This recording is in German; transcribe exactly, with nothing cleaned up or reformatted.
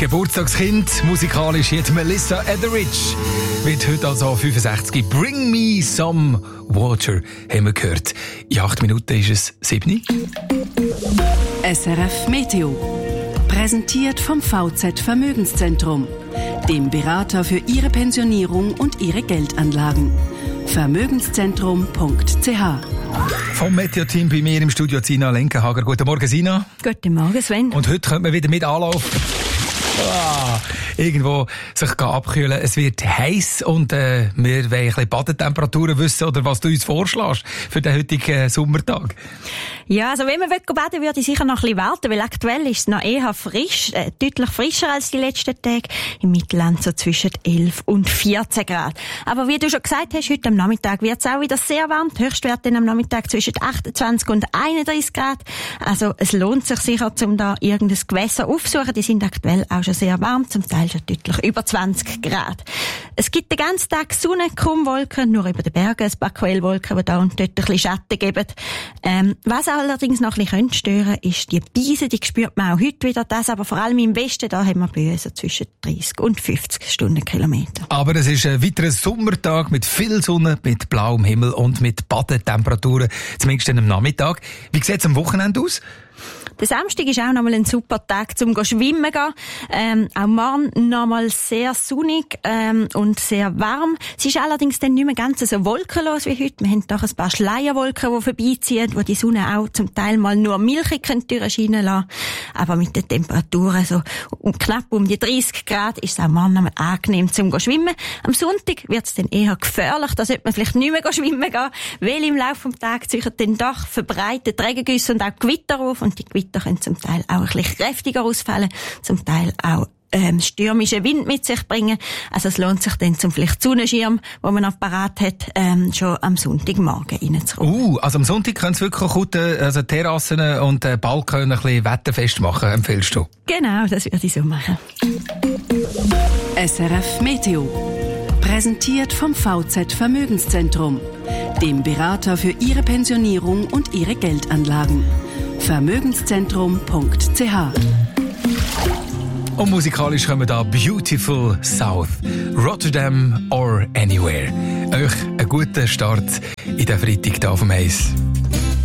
Geburtstagskind, musikalisch jetzt Melissa Etheridge, wird heute also fünfundsechzig. Bring me some water, haben wir gehört. In acht Minuten ist es sieben. S R F Meteo. Präsentiert vom V Z Vermögenszentrum, dem Berater für Ihre Pensionierung und Ihre Geldanlagen. Vermögenszentrum punkt c h. Vom Meteo-Team bei mir im Studio Sina Lenkenhager. Guten Morgen, Sina. Guten Morgen, Sven. Und heute können wir wieder mit Anlauf ah, irgendwo sich abkühlen. Es wird heiß und äh, wir wollen ein bisschen Badetemperaturen wissen oder was du uns vorschlägst für den heutigen äh, Sommertag. Ja, also wenn man baden will, würde ich sicher noch ein bisschen warten, weil aktuell ist es noch eher frisch, äh, deutlich frischer als die letzten Tage. Im Mittelland so zwischen elf und vierzehn Grad. Aber wie du schon gesagt hast, heute am Nachmittag wird es auch wieder sehr warm. Die Höchstwerte dann am Nachmittag zwischen achtundzwanzig und einunddreißig Grad. Also es lohnt sich sicher, um da irgendein Gewässer aufzusuchen. Die sind aktuell auch schon sehr warm, zum Teil schon deutlich über zwanzig Grad. Es gibt den ganzen Tag Sonne, kaum Wolken, nur über den Bergen ein paar Quellwolken, die da und dort ein bisschen Schatten geben. Ähm, was allerdings noch ein bisschen stören könnte, ist die Beise, die spürt man auch heute wieder. Das aber vor allem im Westen, da haben wir Böen so zwischen dreißig und fünfzig Stundenkilometer. Aber es ist ein weiterer Sommertag mit viel Sonne, mit blauem Himmel und mit Badetemperaturen, zumindest am Nachmittag. Wie sieht es am Wochenende aus? Der Samstag ist auch nochmal ein super Tag zum Schwimmen gehen. Ähm, auch morgen nochmal sehr sonnig ähm, und sehr warm. Es ist allerdings dann nicht mehr ganz so wolkenlos wie heute. Wir haben doch ein paar Schleierwolken, die vorbeiziehen, wo die Sonne auch zum Teil mal nur milchig durchscheinen lassen. Aber mit den Temperaturen so um, knapp um die dreißig Grad ist es auch morgen nochmal angenehm zum Schwimmen. Am Sonntag wird es dann eher gefährlich. Da sollte man vielleicht nicht mehr schwimmen gehen, weil im Laufe des Tages ziehen dann doch verbreitet Regengüsse und auch Gewitter auf. Und die Gewitter können zum Teil auch ein bisschen kräftiger ausfallen, zum Teil auch ähm, stürmischen Wind mit sich bringen. Also es lohnt sich dann zum vielleicht Sonnenschirm, wo man noch parat hat, ähm, schon am Sonntagmorgen reinzukommen. Uh, also am Sonntag können es wirklich gut, also Terrassen und äh, Balkon ein bisschen wetterfest machen, empfiehlst du? Genau, das würde ich so machen. S R F Meteo. Präsentiert vom V Z Vermögenszentrum, dem Berater für Ihre Pensionierung und Ihre Geldanlagen. Vermögenszentrum punkt c h. Und musikalisch kommen da Beautiful South, Rotterdam or Anywhere. Euch einen guten Start in den Freitag hier auf dem Eis.